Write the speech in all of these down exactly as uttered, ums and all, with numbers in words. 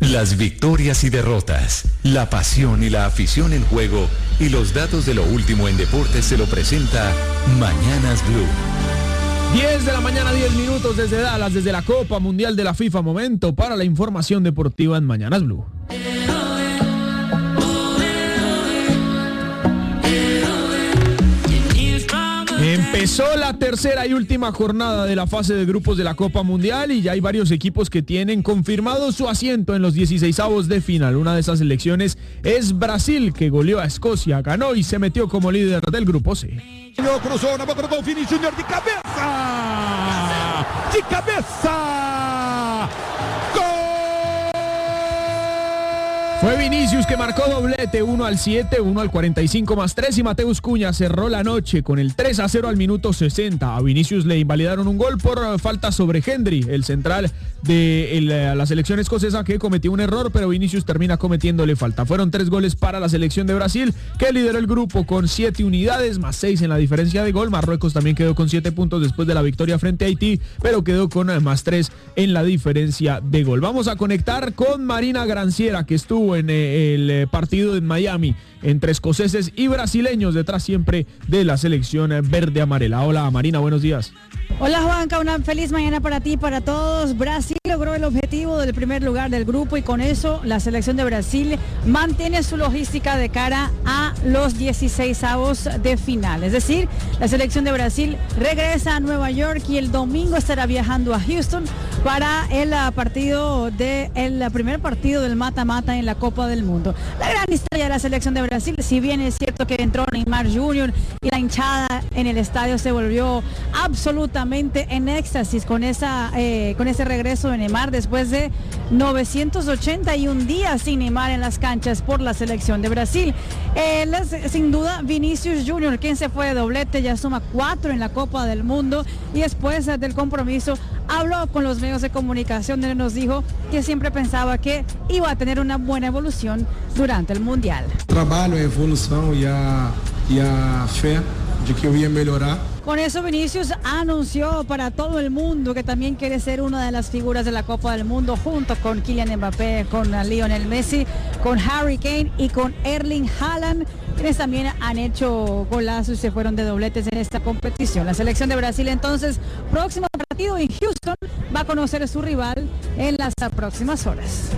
Las victorias y derrotas, la pasión y la afición en juego y los datos de lo último en deportes se lo presenta Mañanas Blue. diez de la mañana, diez minutos desde Dallas, desde la Copa Mundial de la FIFA. Momento para la información deportiva en Mañanas Blue. Empezó la tercera y última jornada de la fase de grupos de la Copa Mundial y ya hay varios equipos que tienen confirmado su asiento en los dieciseisavos de final. Una de esas selecciones es Brasil, que goleó a Escocia, ganó y se metió como líder del grupo C. Cruzó, na boca do gol, Vini Júnior de cabeça! De cabeça! Fue Vinicius que marcó doblete, uno al siete, uno al cuarenta y cinco más tres, y Mateus Cunha cerró la noche con el tres a cero al minuto sesenta. A Vinicius le invalidaron un gol por falta sobre Hendry, el central de el, la selección escocesa, que cometió un error, pero Vinicius termina cometiéndole falta. Fueron tres goles para la selección de Brasil, que lideró el grupo con siete unidades, más seis en la diferencia de gol. Marruecos también quedó con siete puntos después de la victoria frente a Haití, pero quedó con más tres en la diferencia de gol. Vamos a conectar con Marina Granciera, que estuvo en el partido en Miami entre escoceses y brasileños, detrás siempre de la selección verde amarela. Hola Marina, buenos días. Hola Juanca, una feliz mañana para ti y para todos. Brasil logró el objetivo del primer lugar del grupo y con eso la selección de Brasil mantiene su logística de cara a los dieciseisavos de final. Es decir, la selección de Brasil regresa a Nueva York y el domingo estará viajando a Houston para el partido de el primer partido del mata-mata en la Copa del Mundo. La gran historia de la selección de Brasil, si bien es cierto que entró Neymar junior y la hinchada en el estadio se volvió absolutamente en éxtasis con esa eh, con ese regreso de Neymar después de novecientos ochenta y un días sin Neymar en las canchas por la selección de Brasil. Él es sin duda Vinicius junior, quien se fue de doblete, ya suma cuatro en la Copa del Mundo y después del compromiso habló con los medios de comunicación, donde nos dijo que siempre pensaba que iba a tener una buena evolución durante el Mundial. Trabajo, evolución y a, y a fe de que voy a mejorar. Con eso Vinicius anunció para todo el mundo que también quiere ser una de las figuras de la Copa del Mundo junto con Kylian Mbappé, con Lionel Messi, con Harry Kane y con Erling Haaland, quienes también han hecho golazos y se fueron de dobletes en esta competición. La selección de Brasil entonces, próximo partido en Houston, va a conocer a su rival en las próximas horas.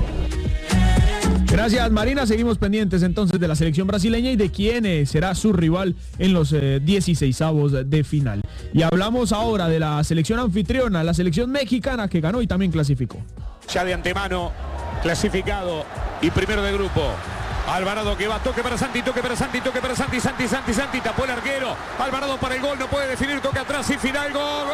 Gracias Marina, seguimos pendientes entonces de la selección brasileña y de quién eh, será su rival en los eh, dieciseisavos de final. Y hablamos ahora de la selección anfitriona, la selección mexicana, que ganó y también clasificó. Ya de antemano clasificado y primero de grupo. Alvarado que va, toque para Santi, toque para Santi, toque para Santi, Santi, Santi, Santi, tapó el arquero. Alvarado para el gol, no puede definir, toque atrás y final, gol, gol.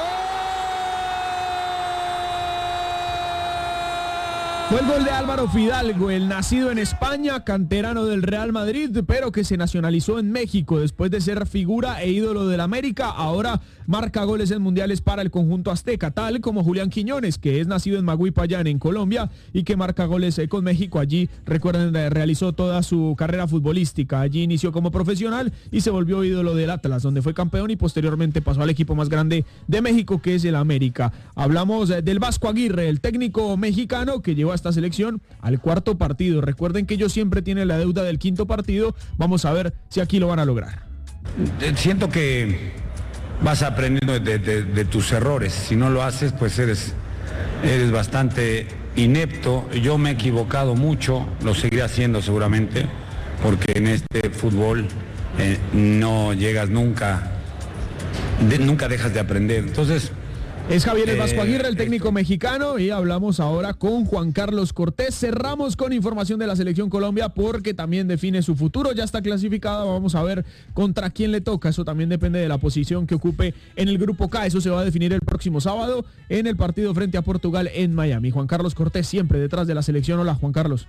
Fue el gol de Álvaro Fidalgo, el nacido en España, canterano del Real Madrid, pero que se nacionalizó en México después de ser figura e ídolo del América. Ahora marca goles en mundiales para el conjunto azteca, tal como Julián Quiñones, que es nacido en Maguipayán, en Colombia, y que marca goles con México. Allí, recuerden, realizó toda su carrera futbolística. Allí inició como profesional y se volvió ídolo del Atlas, donde fue campeón y posteriormente pasó al equipo más grande de México, que es el América. Hablamos del Vasco Aguirre, el técnico mexicano que llevó a esta selección al cuarto partido. Recuerden que ellos siempre tienen la deuda del quinto partido. Vamos a ver si aquí lo van a lograr. Siento que vas aprendiendo de, de, de tus errores. Si no lo haces, pues eres, eres bastante inepto. Yo me he equivocado mucho, lo seguiré haciendo seguramente, porque en este fútbol eh, no llegas nunca, de, nunca dejas de aprender. Entonces, es Javier El Vasco Aguirre, el técnico mexicano, y hablamos ahora con Juan Carlos Cortés. Cerramos con información de la selección Colombia porque también define su futuro, ya está clasificada. Vamos a ver contra quién le toca, eso también depende de la posición que ocupe en el grupo K. Eso se va a definir el próximo sábado en el partido frente a Portugal en Miami. Juan Carlos Cortés siempre detrás de la selección. Hola Juan Carlos.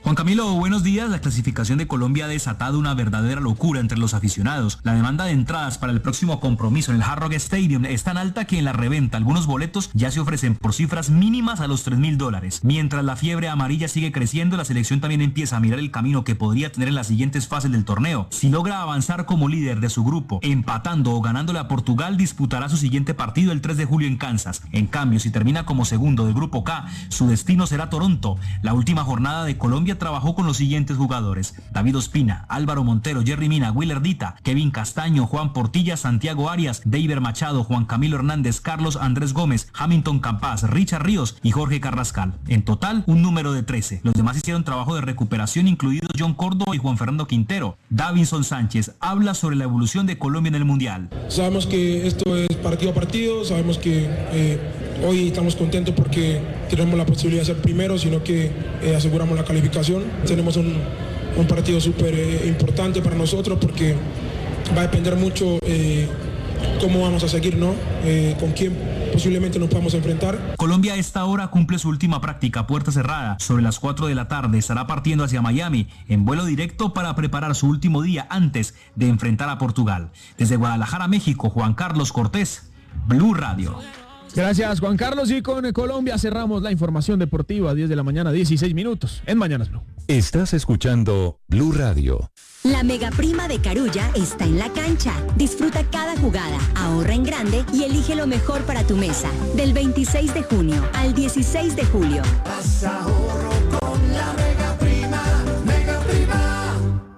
Juan Camilo, buenos días. La clasificación de Colombia ha desatado una verdadera locura entre los aficionados. La demanda de entradas para el próximo compromiso en el Hard Rock Stadium es tan alta que en la reventa algunos boletos ya se ofrecen por cifras mínimas a los tres mil dólares. Mientras la fiebre amarilla sigue creciendo, la selección también empieza a mirar el camino que podría tener en las siguientes fases del torneo. Si logra avanzar como líder de su grupo, empatando o ganándole a Portugal, disputará su siguiente partido el tres de julio en Kansas. En cambio, si termina como segundo del grupo K, su destino será Toronto. La última jornada de Colombia trabajó con los siguientes jugadores: David Ospina, Álvaro Montero, Jerry Mina, Willer Dita, Kevin Castaño, Juan Portilla, Santiago Arias, Deiber Machado, Juan Camilo Hernández, Carlos Andrés Gómez, Hamilton Campas, Richard Ríos y Jorge Carrascal. En total, un número de trece. Los demás hicieron trabajo de recuperación, incluidos John Córdoba y Juan Fernando Quintero. Davinson Sánchez habla sobre la evolución de Colombia en el Mundial. Sabemos que esto es partido a partido, sabemos que eh, hoy estamos contentos porque tenemos la posibilidad de ser primeros, sino que eh, aseguramos la calificación. Tenemos un, un partido súper eh, importante para nosotros porque va a depender mucho eh, cómo vamos a seguir, ¿no? Eh, con quién posiblemente nos podamos enfrentar. Colombia a esta hora cumple su última práctica a puerta cerrada. Sobre las cuatro de la tarde estará partiendo hacia Miami en vuelo directo para preparar su último día antes de enfrentar a Portugal. Desde Guadalajara, México, Juan Carlos Cortés, Blue Radio. Gracias, Juan Carlos. Y con Colombia cerramos la información deportiva a diez de la mañana, dieciséis minutos, en Mañanas Blue. Estás escuchando Blue Radio. La mega prima de Carulla está en la cancha. Disfruta cada jugada, ahorra en grande y elige lo mejor para tu mesa. Del veintiséis de junio al dieciséis de julio. Haz ahorro con la mega prima, mega prima.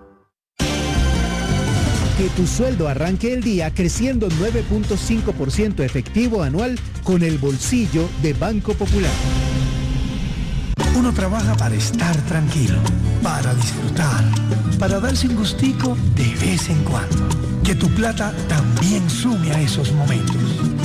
Que tu sueldo arranque el día creciendo nueve punto cinco por ciento efectivo anual con el bolsillo de Banco Popular. Uno trabaja para estar tranquilo, para disfrutar, para darse un gustico de vez en cuando. Que tu plata también sume a esos momentos.